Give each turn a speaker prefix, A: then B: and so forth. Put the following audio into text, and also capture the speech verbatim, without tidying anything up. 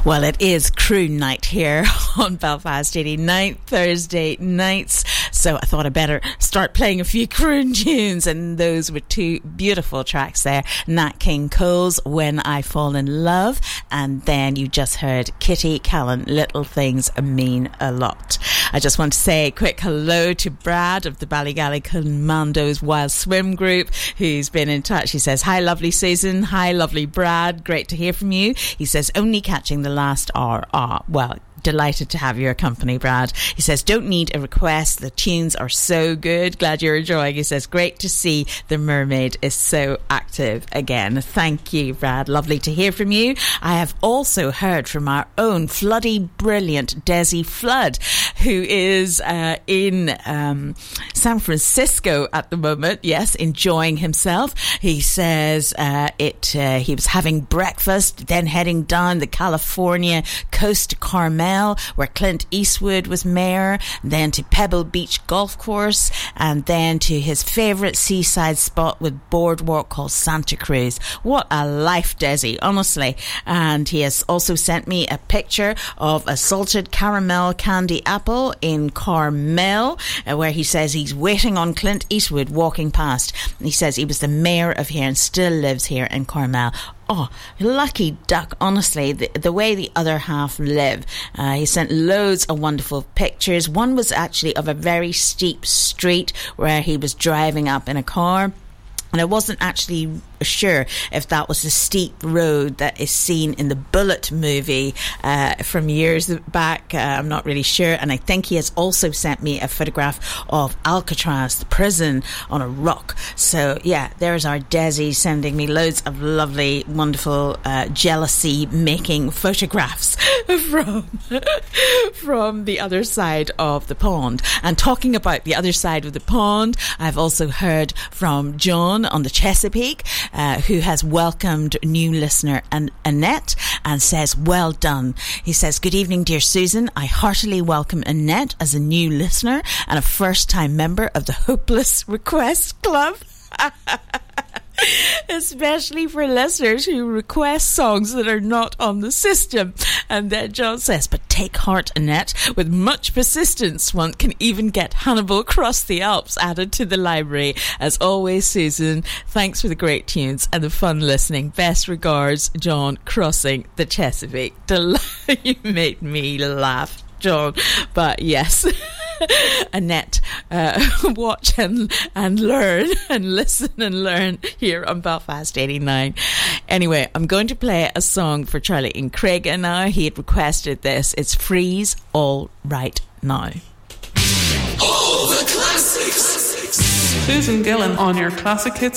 A: Well, it is croon night here on Belfast eighty-nine Thursday nights, so I thought I'd better start playing a few croon tunes, and those were two beautiful tracks there. Nat King Cole's When I Fall in Love, and then you just heard Kitty Callan, Little Things Mean a Lot. I just want to say a quick hello to Brad of the Ballygally Commandos Wild Swim Group, who's been in touch. He says, hi lovely Susan, hi lovely Brad, great to hear from you. He says, only catching the last hour. Ah, well, delighted to have your company, Brad. He says, don't need a request, the tunes are so good, glad you're enjoying. He says, great to see the Mermaid is so active again. Thank you, Brad, lovely to hear from you. I have also heard from our own floody brilliant Desi Flood, who is uh, in um, San Francisco at the moment, yes, enjoying himself. He says uh, it. Uh, he was having breakfast, then heading down the California coast to Carmel, where Clint Eastwood was mayor, then to Pebble Beach Golf Course, and then to his favourite seaside spot with boardwalk called Santa Cruz. What a life, Desi, honestly. And he has also sent me a picture of a salted caramel candy apple in Carmel, uh, where he says he's waiting on Clint Eastwood walking past. He says he was the mayor of here and still lives here in Carmel. Oh, lucky duck, honestly, the, the way the other half live. Uh, he sent loads of wonderful pictures. One was actually of a very steep street where he was driving up in a car. And I wasn't actually sure if that was the steep road that is seen in the Bullet movie uh, from years back. Uh, I'm not really sure. And I think he has also sent me a photograph of Alcatraz, the prison, on a rock. So, yeah, there's our Desi sending me loads of lovely, wonderful, uh, jealousy-making photographs from, from the other side of the pond. And talking about the other side of the pond, I've also heard from John on the Chesapeake, uh, who has welcomed new listener An- Annette and says, well done. He says, good evening, dear Susan. I heartily welcome Annette as a new listener and a first-time member of the Hopeless Request Club. Especially for listeners who request songs that are not on the system. And then John says, but take heart, Annette, with much persistence one can even get Hannibal Across the Alps added to the library. As always, Susan, thanks for the great tunes and the fun listening. Best regards, John, crossing the Chesapeake. You made me laugh, John. But yes, Annette, uh, watch and, and learn and listen and learn here on Belfast eighty-nine. Anyway, I'm going to play a song for Charlie and Craig now. He had requested this. It's Freeze All Right Now.
B: All the classics. Susan Gillan on your Classic Hits